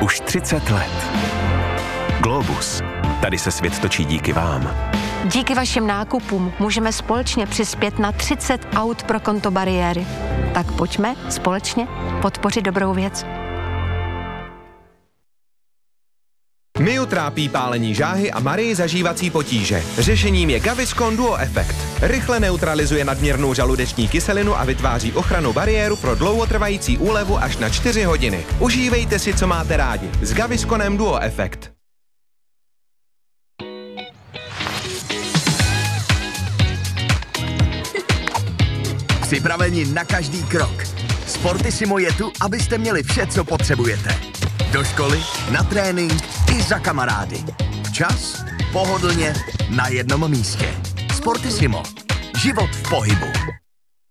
Už 30 let. Globus. Tady se svět točí díky vám. Díky vašim nákupům můžeme společně přispět na 30 aut pro konto Bariéry. Tak pojďme společně podpořit dobrou věc. Miu trápí pálení žáhy a Marii zažívací potíže. Řešením je Gaviscon Duo Effect. Rychle neutralizuje nadměrnou žaludeční kyselinu a vytváří ochrannou bariéru pro dlouhotrvající úlevu až na 4 hodiny. Užívejte si, co máte rádi. S Gavisconem Duo Effect. Připraveni na každý krok. Sportissimo je tu, abyste měli vše, co potřebujete. Do školy, na trénink i za kamarády. Včas, pohodlně, na jednom místě. Sportissimo. Život v pohybu.